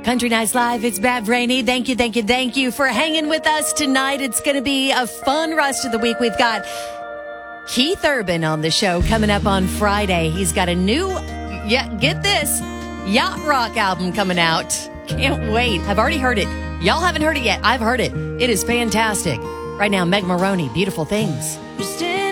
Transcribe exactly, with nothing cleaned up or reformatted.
Country Nights Live, it's Bev Rainey. Thank you, thank you, thank you for hanging with us tonight. It's going to be a fun rest of the week. We've got Keith Urban on the show coming up on Friday. He's got a new, yeah, get this, yacht rock album coming out. Can't wait. I've already heard it. Y'all haven't heard it yet. I've heard it. It is fantastic. Right now, Meg Maroney, Beautiful Things.